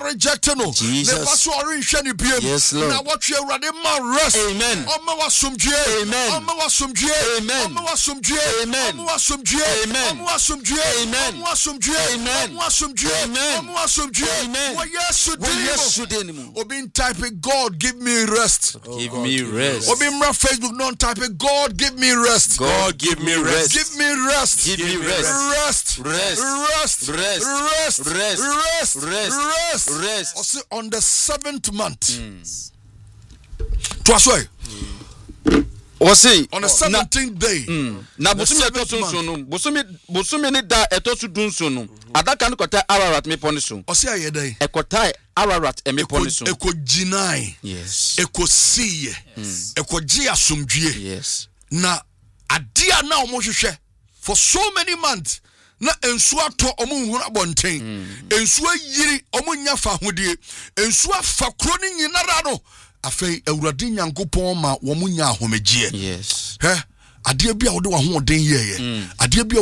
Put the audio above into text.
rejecting no. The pastor orange shani PM. Yes, Lord. Now what you already man rest. Amen. Oma wasumje. Amen. Oma wasumje. Amen. Oma wasumje. Amen. Oma wasumje. Amen. Oma wasumje. Amen. Oma wasumje. Amen. Oma wasumje. Amen. Oma wasumje. Amen. What yes today. Obin type it, God give me rest. Give me rest. Obin ra Facebook non type it, God give me rest. God give me rest. Give me rest. Give me rest. Rest. Rest. Rest. Rest. Rest. Rest. Rest. Rest. Rest. Rest. Also on the 7th month. Twasoy. Osi on the 17th day. Na bosumi etoso no. Bosumi ni da etoso dunso no. Adaka no kota Ararat me poni so. Osi ayedai. Ekota Ararat me poni so. Eko jinai. Yes. Eko siye. Eko ji asumdue. Yes. Na adia na omo hwehwe for so many months. Na ensu ato omo nhuru abonten. Ensu ayiri omo nya fa hodie. Ensu afa kro ni nyinara no. Afei Awurade Nyankopon ma wo munya ahomegie. Yes. Ade bia wo de wo ho den ye. Ade bia